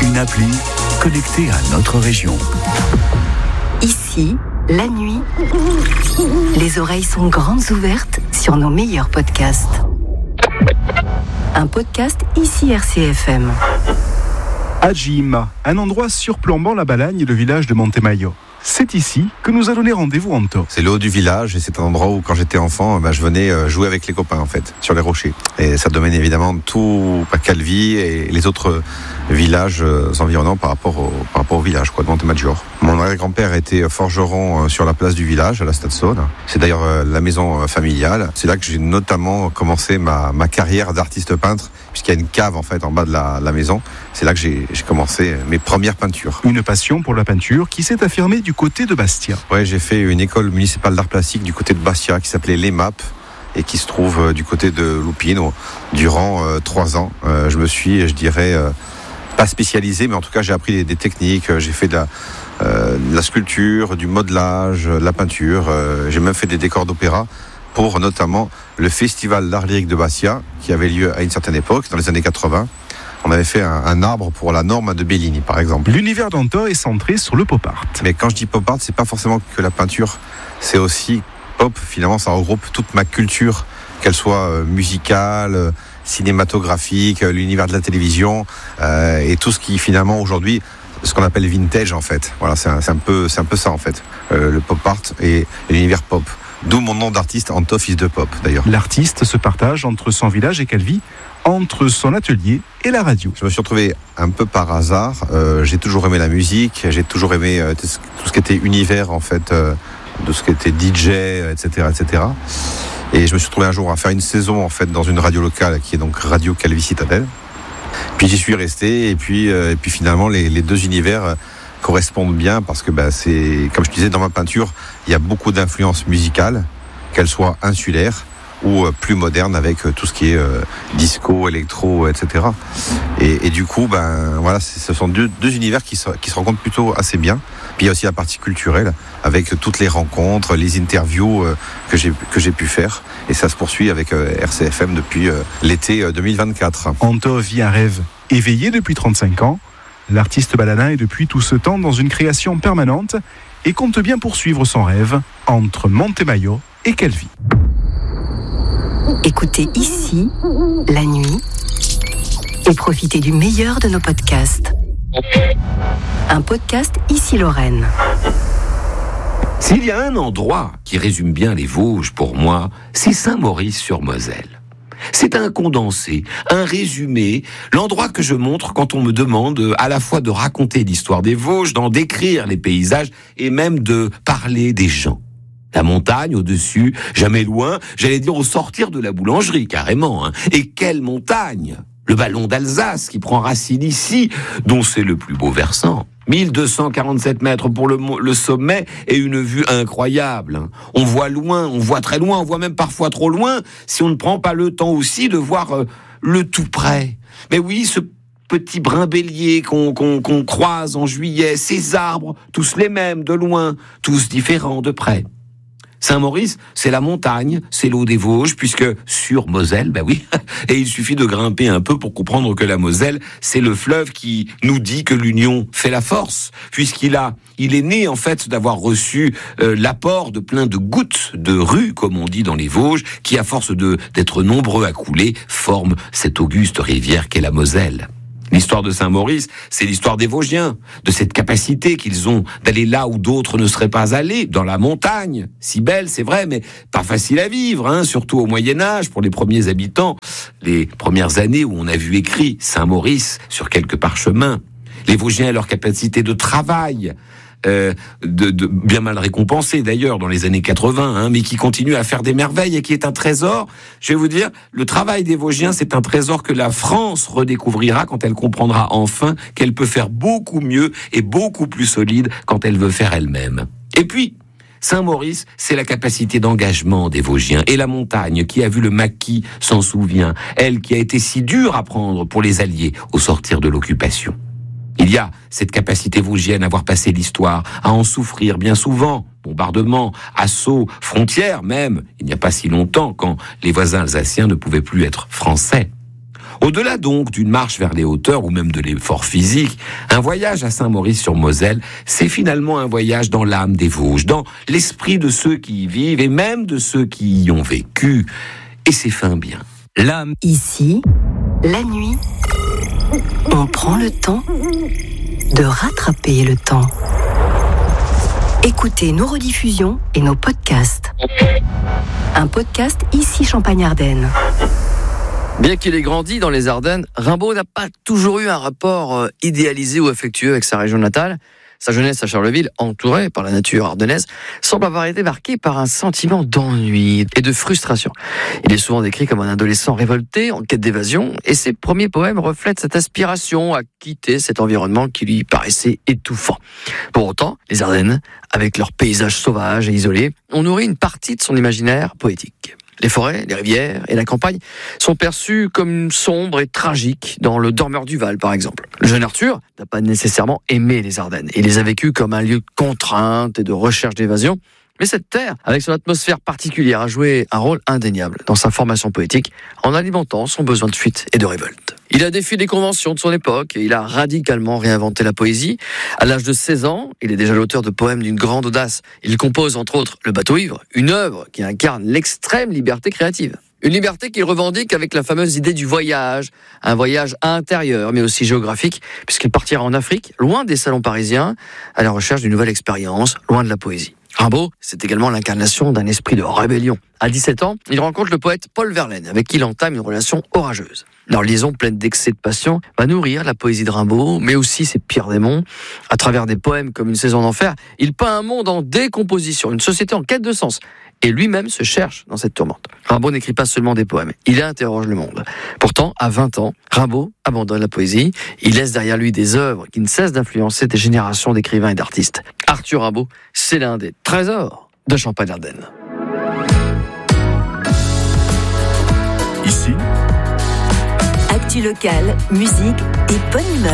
Une appli connectée à notre région. Ici, la nuit, les oreilles sont grandes ouvertes sur nos meilleurs podcasts. Un podcast ici RCFM. Ajim, un endroit surplombant la Balagne et le village de Montemayor. C'est ici que nous a donné rendez-vous Anto. C'est le haut du village et c'est un endroit où quand j'étais enfant, je venais jouer avec les copains en fait, sur les rochers. Et ça domine évidemment tout Calvi et les autres villages environnants par rapport au village de Montemayor. Mon arrière-grand-père était forgeron sur la place du village, à la Stadsaune. C'est d'ailleurs la maison familiale. C'est là que j'ai notamment commencé ma carrière d'artiste peintre, puisqu'il y a une cave en fait en bas de la maison. C'est là que j'ai commencé mes premières peintures. Une passion pour la peinture qui s'est affirmée du côté de Bastia. Ouais, j'ai fait une école municipale d'art plastique du côté de Bastia qui s'appelait l'EMAP et qui se trouve du côté de Lupino. Durant 3 ans, je me suis, je dirais, pas spécialisé, mais en tout cas j'ai appris des techniques. J'ai fait de la sculpture, du modelage, de la peinture. J'ai même fait des décors d'opéra pour notamment le festival d'art lyrique de Bastia qui avait lieu à une certaine époque, dans les années 80. On avait fait un arbre pour la norme de Bellini, par exemple. L'univers d'Anto est centré sur le pop art. Mais quand je dis pop art, c'est pas forcément que la peinture, c'est aussi pop. Finalement, ça regroupe toute ma culture, qu'elle soit musicale, cinématographique, l'univers de la télévision, et tout ce qui finalement aujourd'hui, ce qu'on appelle vintage en fait. Voilà, c'est un peu ça en fait, le pop art et l'univers pop. D'où mon nom d'artiste, Anto, fils de pop d'ailleurs. L'artiste se partage entre son village et Calvi, entre son atelier et la radio. Je me suis retrouvé un peu par hasard. J'ai toujours aimé la musique, j'ai toujours aimé tout ce qui était univers en fait, de ce qui était DJ, etc., etc. Et je me suis retrouvé un jour à faire une saison en fait dans une radio locale qui est donc Radio Calvi Citadelle. Puis j'y suis resté et puis finalement les deux univers correspondent bien parce que c'est, comme je disais, dans ma peinture, il y a beaucoup d'influences musicales, qu'elles soient insulaires ou plus modernes avec tout ce qui est disco, électro, etc. Et du coup, voilà, ce sont deux univers qui se rencontrent plutôt assez bien. Puis il y a aussi la partie culturelle avec toutes les rencontres, les interviews que j'ai pu faire. Et ça se poursuit avec RCFM depuis l'été 2024. Anto vit un rêve éveillé depuis 35 ans. L'artiste baladin est depuis tout ce temps dans une création permanente et compte bien poursuivre son rêve entre Montemayor et Calvi. Écoutez ici, la nuit, et profitez du meilleur de nos podcasts. Un podcast ici Lorraine. S'il y a un endroit qui résume bien les Vosges pour moi, c'est Saint-Maurice-sur-Moselle. C'est un condensé, un résumé, l'endroit que je montre quand on me demande à la fois de raconter l'histoire des Vosges, d'en décrire les paysages et même de parler des gens. La montagne au-dessus, jamais loin, j'allais dire au sortir de la boulangerie, carrément. Et quelle montagne! Le ballon d'Alsace qui prend racine ici, dont c'est le plus beau versant. 1247 mètres pour le sommet et une vue incroyable. On voit loin, on voit très loin, on voit même parfois trop loin si on ne prend pas le temps aussi de voir le tout près. Mais oui, ce petit brin bélier qu'on croise en juillet, ces arbres, tous les mêmes de loin, tous différents de près. Saint-Maurice, c'est la montagne, c'est l'eau des Vosges, puisque sur Moselle, oui, et il suffit de grimper un peu pour comprendre que la Moselle, c'est le fleuve qui nous dit que l'union fait la force, puisqu'il est né en fait d'avoir reçu l'apport de plein de gouttes de rue, comme on dit dans les Vosges, qui à force d'être nombreux à couler, forment cette auguste rivière qu'est la Moselle. L'histoire de Saint-Maurice, c'est l'histoire des Vosgiens, de cette capacité qu'ils ont d'aller là où d'autres ne seraient pas allés, dans la montagne, si belle, c'est vrai, mais pas facile à vivre, surtout au Moyen-Âge, pour les premiers habitants, les premières années où on a vu écrit Saint-Maurice sur quelques parchemins. Les Vosgiens et leur capacité de travail, bien mal récompensé d'ailleurs dans les années 80, mais qui continue à faire des merveilles et qui est un trésor. Je vais vous dire, le travail des Vosgiens, c'est un trésor que la France redécouvrira quand elle comprendra enfin qu'elle peut faire beaucoup mieux et beaucoup plus solide quand elle veut faire elle-même. Et puis, Saint-Maurice, c'est la capacité d'engagement des Vosgiens. Et la montagne, qui a vu le maquis, s'en souvient. Elle qui a été si dure à prendre pour les Alliés au sortir de l'occupation. Il y a cette capacité vosgienne à voir passer l'histoire, à en souffrir bien souvent. Bombardements, assauts, frontières même, il n'y a pas si longtemps, quand les voisins alsaciens ne pouvaient plus être français. Au-delà donc d'une marche vers les hauteurs ou même de l'effort physique, un voyage à Saint-Maurice-sur-Moselle, c'est finalement un voyage dans l'âme des Vosges, dans l'esprit de ceux qui y vivent et même de ceux qui y ont vécu. Et c'est fin bien. L'âme. Ici, la nuit, on prend le temps de rattraper le temps. Écoutez nos rediffusions et nos podcasts. Un podcast ici Champagne-Ardenne. Bien qu'il ait grandi dans les Ardennes, Rimbaud n'a pas toujours eu un rapport idéalisé ou affectueux avec sa région natale. Sa jeunesse à Charleville, entourée par la nature ardennaise, semble avoir été marquée par un sentiment d'ennui et de frustration. Il est souvent décrit comme un adolescent révolté, en quête d'évasion, et ses premiers poèmes reflètent cette aspiration à quitter cet environnement qui lui paraissait étouffant. Pour autant, les Ardennes, avec leurs paysages sauvages et isolés, ont nourri une partie de son imaginaire poétique. Les forêts, les rivières et la campagne sont perçus comme sombres et tragiques dans Le Dormeur du Val, par exemple. Le jeune Arthur n'a pas nécessairement aimé les Ardennes. Il les a vécues comme un lieu de contrainte et de recherche d'évasion. Mais cette terre, avec son atmosphère particulière, a joué un rôle indéniable dans sa formation poétique, en alimentant son besoin de fuite et de révolte. Il a défié les conventions de son époque et il a radicalement réinventé la poésie. À l'âge de 16 ans, il est déjà l'auteur de poèmes d'une grande audace. Il compose entre autres Le Bateau ivre, une œuvre qui incarne l'extrême liberté créative. Une liberté qu'il revendique avec la fameuse idée du voyage, un voyage intérieur mais aussi géographique, puisqu'il partira en Afrique, loin des salons parisiens, à la recherche d'une nouvelle expérience, loin de la poésie. Rimbaud, c'est également l'incarnation d'un esprit de rébellion. À 17 ans, il rencontre le poète Paul Verlaine, avec qui il entame une relation orageuse. Leur liaison pleine d'excès de passion va nourrir la poésie de Rimbaud, mais aussi ses pires démons. À travers des poèmes comme Une saison d'enfer, il peint un monde en décomposition, une société en quête de sens. Et lui-même se cherche dans cette tourmente. Rimbaud n'écrit pas seulement des poèmes, il interroge le monde. Pourtant, à 20 ans, Rimbaud abandonne la poésie. Il laisse derrière lui des œuvres qui ne cessent d'influencer des générations d'écrivains et d'artistes. Arthur Rimbaud, c'est l'un des trésors de Champagne-Ardenne. Ici, actu locale, musique et bonne humeur.